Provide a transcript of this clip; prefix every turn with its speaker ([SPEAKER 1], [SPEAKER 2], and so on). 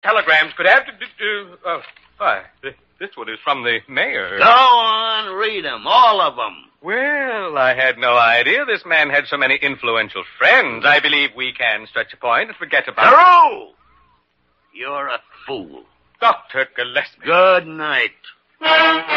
[SPEAKER 1] telegrams could have to do... Oh, why, this one is from the mayor.
[SPEAKER 2] Go on, read them, all of them.
[SPEAKER 1] Well, I had no idea this man had so many influential friends. I believe we can stretch a point and forget about...
[SPEAKER 2] Carew! You're a fool.
[SPEAKER 1] Dr. Gillespie.
[SPEAKER 2] Good night.